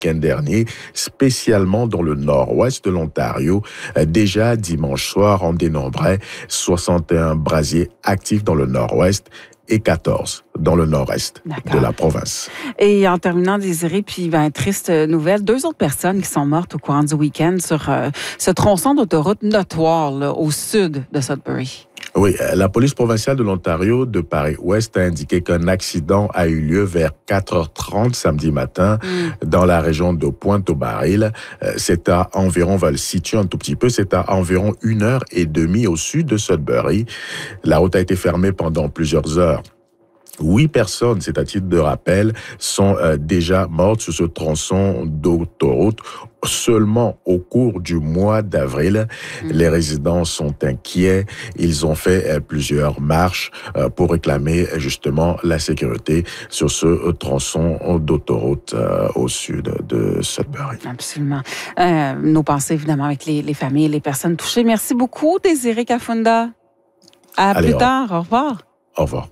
week-end dernier, spécialement dans le nord-ouest de l'Ontario. Déjà dimanche soir, on dénombrait 61 brasiers actifs dans le nord-ouest et 14 dans le nord-est de la province. Et en terminant, Désiré, puis triste nouvelle, 2 autres personnes qui sont mortes au courant du week-end sur ce tronçon d'autoroute notoire là, au sud de Sudbury. Oui, la police provinciale de l'Ontario de Paris-Ouest a indiqué qu'un accident a eu lieu vers 4h30 samedi matin dans la région de Pointe-au-Baril. C'est à environ, on va le situer un tout petit peu, c'est à environ 1h30 au sud de Sudbury. La route a été fermée pendant plusieurs heures. 8 personnes, c'est à titre de rappel, sont déjà mortes sur ce tronçon d'autoroute seulement au cours du mois d'avril. Les résidents sont inquiets. Ils ont fait plusieurs marches pour réclamer justement la sécurité sur ce tronçon d'autoroute au sud de Sudbury. Absolument. Nos pensées, évidemment, avec les familles et les personnes touchées. Merci beaucoup, Désiré Kafunda. Allez, plus tard. Au revoir. Au revoir.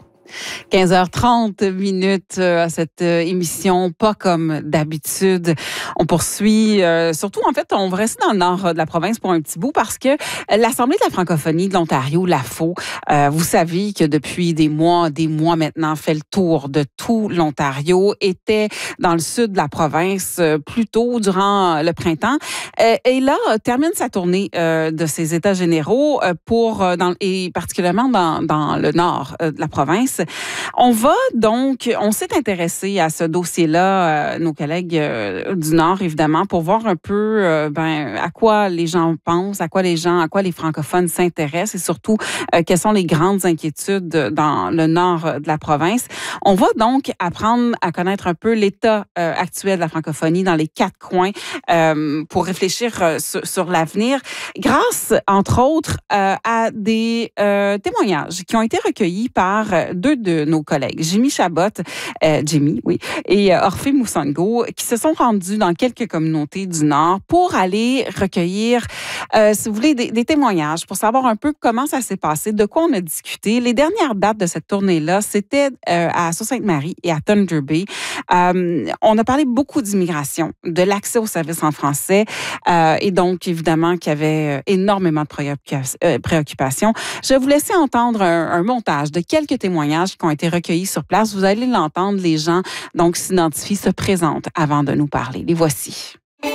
15h30 à cette émission, pas comme d'habitude. On poursuit, surtout en fait, on va rester dans le nord de la province pour un petit bout parce que l'Assemblée de la francophonie de l'Ontario, l'AFO, vous savez que depuis des mois maintenant, fait le tour de tout l'Ontario, était dans le sud de la province plus tôt durant le printemps et là, termine sa tournée de ses États généraux et particulièrement dans le nord de la province. On s'est intéressé à ce dossier-là, nos collègues du Nord, évidemment, pour voir un peu à quoi les gens pensent, à quoi les francophones s'intéressent et surtout quelles sont les grandes inquiétudes dans le nord de la province. On va donc apprendre à connaître un peu l'état actuel de la francophonie dans les 4 coins pour réfléchir sur l'avenir, grâce, entre autres, à des témoignages qui ont été recueillis par 2 de nos collègues, Jimmy Chabot, et Orphée Moussango, qui se sont rendus dans quelques communautés du Nord pour aller recueillir, si vous voulez, des témoignages, pour savoir un peu comment ça s'est passé, de quoi on a discuté. Les dernières dates de cette tournée-là, c'était à Sault-Sainte-Marie et à Thunder Bay. On a parlé beaucoup d'immigration, de l'accès aux services en français, et donc, évidemment, qu'il y avait énormément de préoccupations. Je vais vous laisser entendre un montage de quelques témoignages qui ont été recueillis sur place. Vous allez l'entendre, les gens donc s'identifient, se présentent avant de nous parler. Les voici.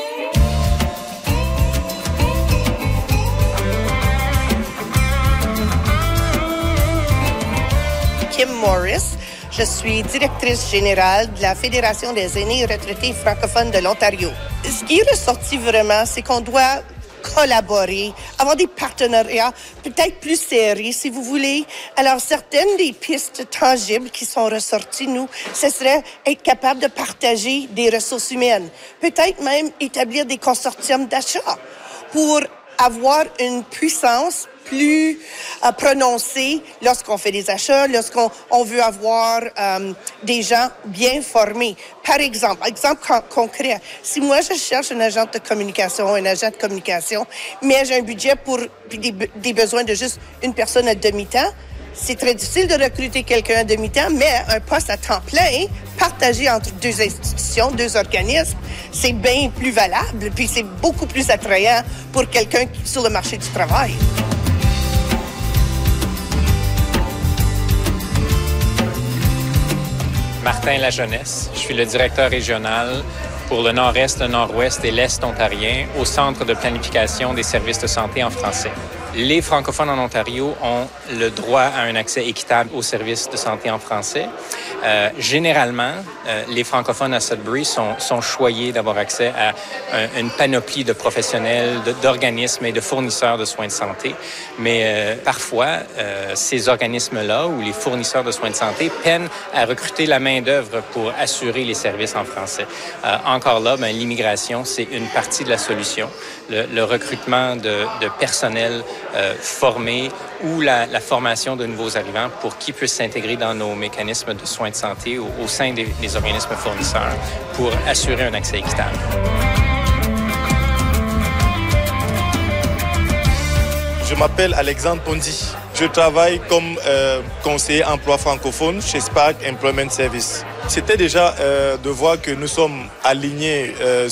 Kim Morris. Je suis directrice générale de la Fédération des aînés retraités francophones de l'Ontario. Ce qui est ressorti vraiment, c'est qu'on doit collaborer, avoir des partenariats peut-être plus serrés, si vous voulez. Alors, certaines des pistes tangibles qui sont ressorties, ce serait être capable de partager des ressources humaines. Peut-être même établir des consortiums d'achat pour avoir une puissance plus prononcée lorsqu'on fait des achats, lorsqu'on veut avoir des gens bien formés. Par exemple concret, si moi je cherche un agent de communication, mais j'ai un budget pour des besoins de juste une personne à demi-temps, c'est très difficile de recruter quelqu'un à demi-temps, mais un poste à temps plein, partagé entre 2 institutions, 2 organismes, c'est bien plus valable, puis c'est beaucoup plus attrayant pour quelqu'un sur le marché du travail. Martin Lajeunesse, je suis le directeur régional pour le nord-est, le nord-ouest et l'est ontarien au Centre de planification des services de santé en français. Les francophones en Ontario ont le droit à un accès équitable aux services de santé en français. Généralement, les francophones à Sudbury sont choyés d'avoir accès à une panoplie de professionnels, d'organismes et de fournisseurs de soins de santé. Mais parfois, ces organismes-là ou les fournisseurs de soins de santé peinent à recruter la main-d'œuvre pour assurer les services en français. Encore là, l'immigration, c'est une partie de la solution. Le recrutement de personnel formé ou la formation de nouveaux arrivants pour qu'ils puissent s'intégrer dans nos mécanismes de soins de santé au sein des organismes fournisseurs pour assurer un accès équitable. Je m'appelle Alexandre Pondy. Je travaille comme conseiller emploi francophone chez Spark Employment Service. C'était déjà de voir que nous sommes alignés